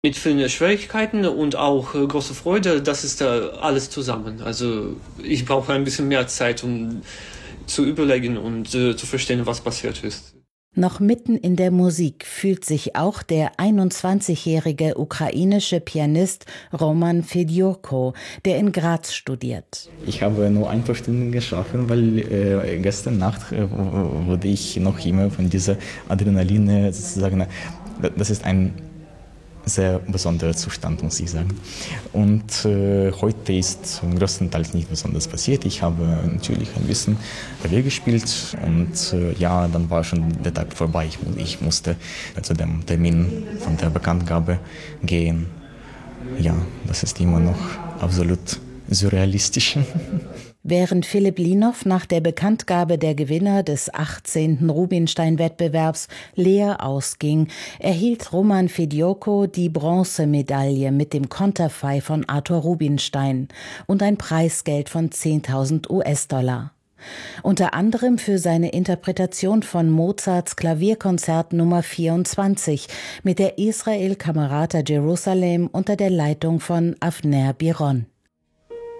Mit vielen Schwierigkeiten und auch große Freude, das ist da alles zusammen. Also ich brauche ein bisschen mehr Zeit, um zu überlegen und zu verstehen, was passiert ist. Noch mitten in der Musik fühlt sich auch der 21-jährige ukrainische Pianist Roman Fedyorko, der in Graz studiert. Ich habe nur ein paar Stunden geschlafen, weil gestern Nacht wurde ich noch immer von dieser Adrenalin sozusagen, das ist ein sehr besonderer Zustand, muss ich sagen. Und heute ist größtenteils nicht besonders passiert. Ich habe natürlich ein bisschen Klavier gespielt und ja, dann war schon der Tag vorbei. Ich musste zu dem Termin von der Bekanntgabe gehen. Ja, das ist immer noch absolut surrealistisch. Während Philipp Linow nach der Bekanntgabe der Gewinner des 18. Rubinstein-Wettbewerbs leer ausging, erhielt Roman Fedyorko die Bronzemedaille mit dem Konterfei von Arthur Rubinstein und ein Preisgeld von 10.000 US-Dollar. Unter anderem für seine Interpretation von Mozarts Klavierkonzert Nummer 24 mit der Israel Camerata Jerusalem unter der Leitung von Avner Biron.